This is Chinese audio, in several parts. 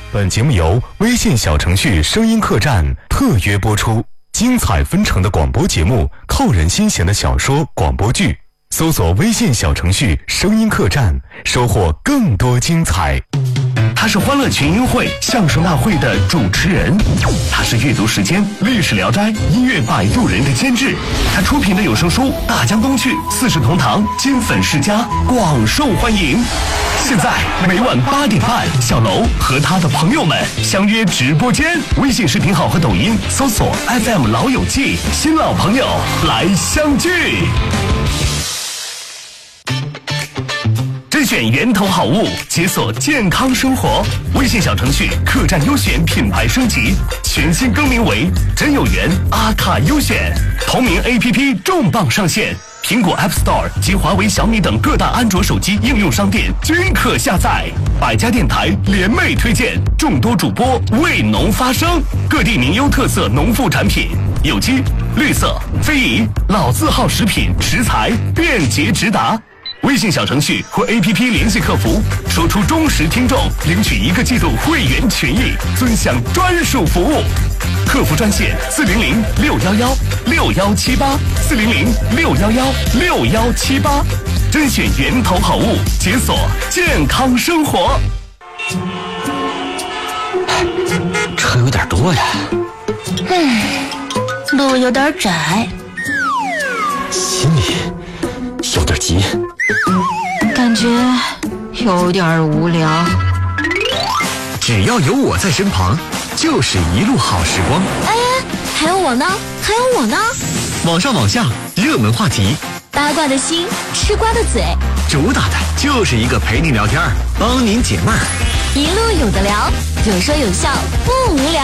本节目由微信小程序声音客栈特约播出，精彩纷呈的广播节目，扣人心弦的小说广播剧，搜索微信小程序声音客栈，收获更多精彩。 他是欢乐群英会相声大会的主持人，他是阅读时间历史聊斋音乐摆渡人的监制，他出品的有声书《大江东去》《四世同堂》金粉世家广受欢迎。现在每晚8点半，小楼和他的朋友们相约直播间，微信视频号和抖音搜索 FM 老友记，新老朋友来相聚。甄选源头好物，解锁健康生活。微信小程序客栈优选品牌升级，全新更名为真有缘阿卡优选。同名 APP 重磅上线，苹果 App Store 及华为、小米等各大安卓手机应用商店均可下载。百家电台联袂推荐，众多主播为农发声，各地名优特色农副产品，有机、绿色、非遗、老字号食品食材便捷直达。微信小程序或 APP 联系客服，说出忠实听众，领取1个季度会员权益，尊享专属服务。客服专线400-611-6178，400-611-6178，甄选源头好物，解锁健康生活。 车有点多呀， 路有点窄， 心里有点急， 感觉有点无聊。 只要有我在身旁，就是一路好时光。 哎，还有我呢，还有我呢。 网上网下，热门话题， 八卦的心，吃瓜的嘴， 主打的就是一个陪你聊天，帮您解闷儿。 一路有的聊，有说有笑，不无聊。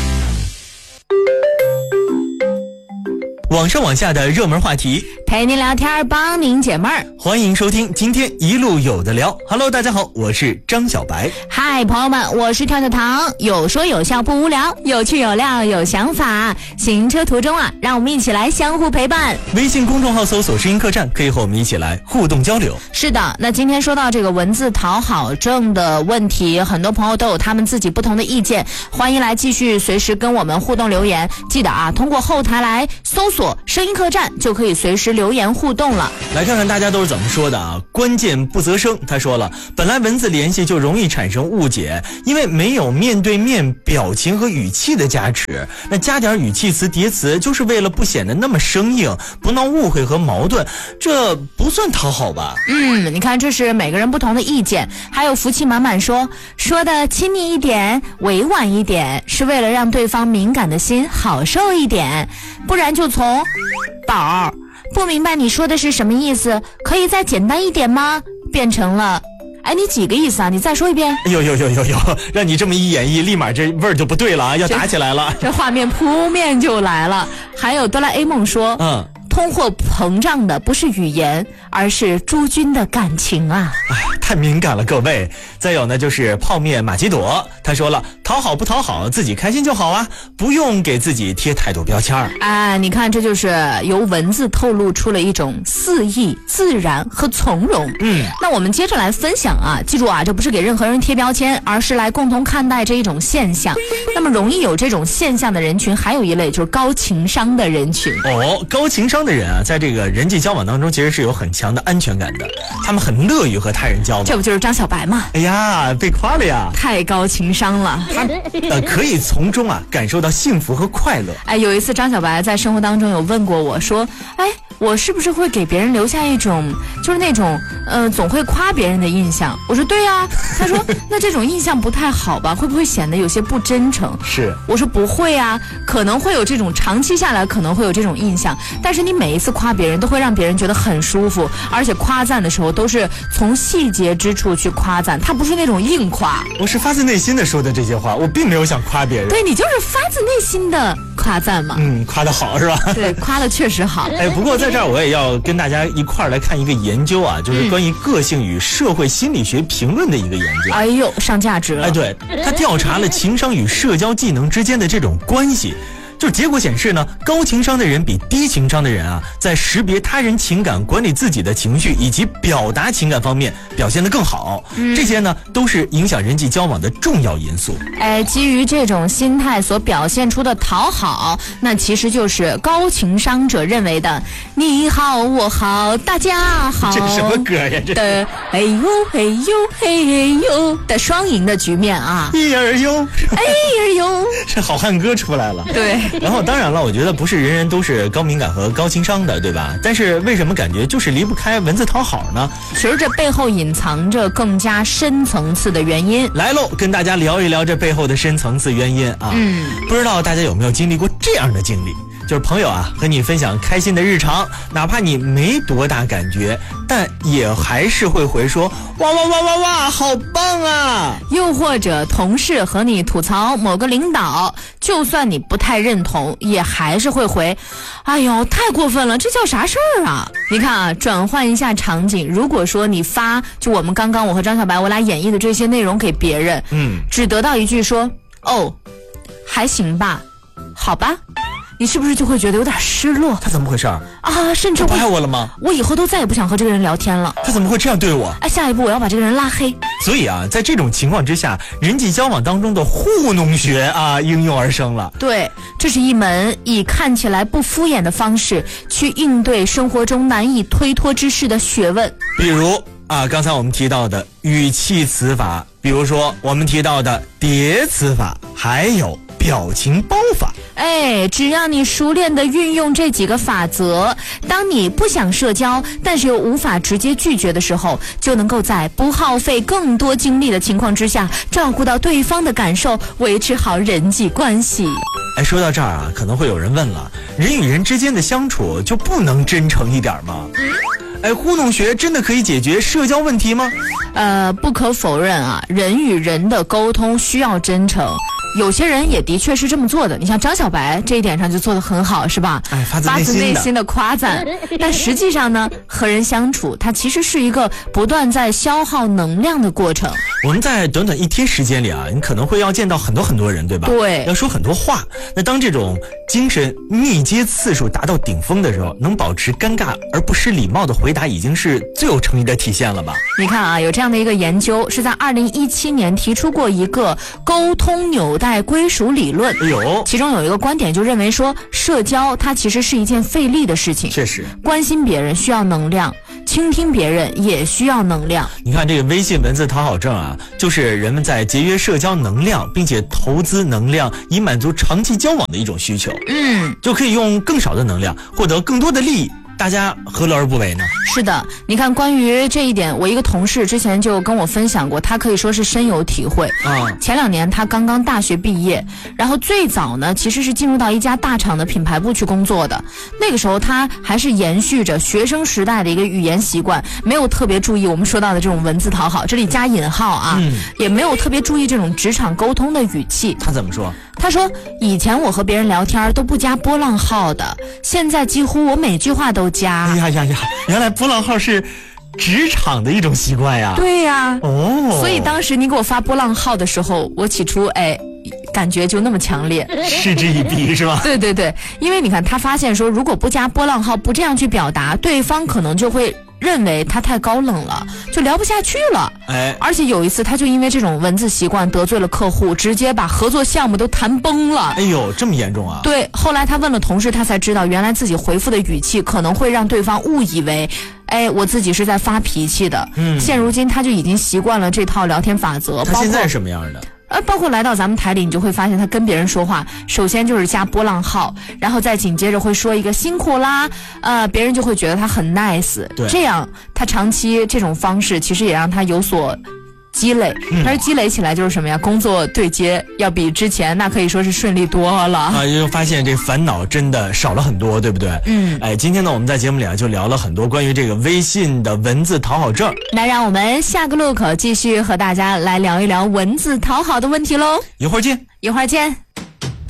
网上网下的热门话题， 陪您聊天，帮您解闷儿。 欢迎收听今天一路有的聊。Hello， 大家好，我是张小白。 嗨，朋友们，我是跳跳糖，有说有笑不无聊，有趣有料有想法。行车途中啊，让我们一起来相互陪伴。 微信公众号搜索声音客栈，可以和我们一起来互动交流。 是的，那今天说到这个文字讨好症的问题，很多朋友都有他们自己不同的意见，欢迎来继续随时跟我们互动留言。记得啊，通过后台来搜索声音客栈，就可以随时留言互动了。 来看看大家都是怎么说的啊？关键不择声，他说了，本来文字联系就容易产生误解，因为没有面对面表情和语气的加持，那加点语气词叠词就是为了不显得那么生硬，不闹误会和矛盾，这不算讨好吧？ 你看这是每个人不同的意见。还有福气满满说的亲昵一点，委婉一点，是为了让对方敏感的心好受一点，不然就从宝儿不明白你说的是什么意思，可以再简单一点吗？变成了你几个意思啊？你再说一遍。 有，让你这么一演绎，立马这味儿就不对了啊，要打起来了。 这画面扑面就来了。还有哆啦 A 梦说通货膨胀的不是语言，而是诸君的感情啊！ 太敏感了各位。再有呢，就是泡面玛奇朵，他说了，讨好不讨好，自己开心就好啊，不用给自己贴太多标签你看这就是由文字透露出了一种肆意、自然和从容。那我们接着来分享啊，记住啊，这不是给任何人贴标签，而是来共同看待这一种现象。那么容易有这种现象的人群，还有一类就是高情商的人群。 高情商的人啊，在这个人际交往当中其实是有很强的安全感的，他们很乐于和他人交往。 这不就是张小白吗？ 哎呀，被夸了呀！ 太高情商了， 他可以从中啊感受到幸福和快乐。 有一次张小白在生活当中有问过我说，我是不是会给别人留下一种就是那种总会夸别人的印象？我说对啊。他说那这种印象不太好吧，会不会显得有些不真诚？ 是。 我说不会啊，可能会有这种长期下来可能会有这种印象，但是你每一次夸别人都会让别人觉得很舒服，而且夸赞的时候都是从细节之处去夸赞，他不是那种硬夸。 我是发自内心的说的这些话，我并没有想夸别人。 对，你就是发自内心的夸赞嘛。 夸得好是吧？ 对，夸得确实好。 不过在这儿我也要跟大家一块儿来看一个研究啊，就是关于个性与社会心理学评论的一个研究。 上价值了。 对，他调查了情商与社交技能之间的这种关系。 就结果显示呢，高情商的人比低情商的人啊，在识别他人情感、管理自己的情绪以及表达情感方面表现得更好。这些呢，都是影响人际交往的重要因素。 基于这种心态所表现出的讨好，那其实就是高情商者认为的你好我好大家好。 这什么歌呀？这的嘿呦嘿呦嘿呦的双赢的局面啊！ 一儿哟， 哎呦， 这好汉歌出来了。 对。 然后当然了，我觉得不是人人都是高敏感和高情商的，对吧？但是为什么感觉就是离不开文字讨好呢？ 其实这背后隐藏着更加深层次的原因。 来喽，跟大家聊一聊这背后的深层次原因啊。不知道大家有没有经历过这样的经历？就是朋友啊和你分享开心的日常，哪怕你没多大感觉，但也还是会回说哇哇哇哇哇好棒啊。 又或者同事和你吐槽某个领导，就算你不太认同，也还是会回哎呦太过分了，这叫啥事儿啊。你看啊，转换一下场景，如果说你发就我们刚刚我和张小白我俩演绎的这些内容给别人，只得到一句说哦还行吧好吧，你是不是就会觉得有点失落？ 他怎么回事啊？ 甚至他不爱我了吗？ 我以后都再也不想和这个人聊天了。 他怎么会这样对我？ 下一步我要把这个人拉黑。 所以啊，在这种情况之下，人际交往当中的糊弄学啊应运而生了。 对，这是一门以看起来不敷衍的方式去应对生活中难以推脱之事的学问。 比如刚才我们提到的语气词法，比如说我们提到的叠词法，还有表情包法。 只要你熟练地运用这几个法则，当你不想社交但是又无法直接拒绝的时候，就能够在不耗费更多精力的情况之下，照顾到对方的感受，维持好人际关系。 说到这儿啊，可能会有人问了，人与人之间的相处就不能真诚一点吗？糊弄学真的可以解决社交问题吗？ 不可否认啊，人与人的沟通需要真诚。有些人也的确是这么做的，你像张小白这一点上就做得很好，是吧？ 发自内心的夸赞。但实际上呢，和人相处它其实是一个不断在消耗能量的过程。 我们在短短一天时间里啊，你可能会要见到很多人，对吧？ 对， 要说很多话。那当这种精神密接次数达到顶峰的时候，能保持尴尬而不失礼貌的回答，已经是最有诚意的体现了吧？ 你看啊，有这样的一个研究，是在2017年提出过一个沟通纽带归属理论。其中有一个观点就认为说，社交它其实是一件费力的事情。 确实， 关心别人需要能量，倾听别人也需要能量。 你看这个微信文字讨好症啊，就是人们在节约社交能量，并且投资能量以满足长期交往的一种需求。就可以用更少的能量获得更多的利益，大家何乐而不为呢？ 是的，你看关于这一点，我一个同事之前就跟我分享过，他可以说是深有体会。前2年他刚刚大学毕业，然后最早呢其实是进入到一家大厂的品牌部去工作的。那个时候他还是延续着学生时代的一个语言习惯，没有特别注意我们说到的这种文字讨好，这里加引号啊，也没有特别注意这种职场沟通的语气。 他怎么说？ 他说以前我和别人聊天都不加波浪号的，现在几乎我每句话都加。 原来波浪号是职场的一种习惯呀。 对呀。所以当时你给我发波浪号的时候，我起初感觉就那么强烈， 嗤之以鼻是吧？ 对，因为你看他发现说，如果不加波浪号，不这样去表达，对方可能就会认为他太高冷了，就聊不下去了。而且有一次他就因为这种文字习惯得罪了客户，直接把合作项目都谈崩了。 这么严重啊？ 对，后来他问了同事，他才知道原来自己回复的语气可能会让对方误以为我自己是在发脾气的。现如今他就已经习惯了这套聊天法则。 他现在是什么样的？ 包括来到咱们台里，你就会发现他跟别人说话，首先就是加波浪号，然后再紧接着会说一个辛苦啦，别人就会觉得他很 nice。这样他长期这种方式其实也让他有所积累，但是积累起来就是什么呀？工作对接要比之前那可以说是顺利多了就发现这烦恼真的少了很多，对不对？今天呢我们在节目里就聊了很多关于这个微信的文字讨好症。 那让我们下个路口继续和大家来聊一聊文字讨好的问题喽。 一会儿见。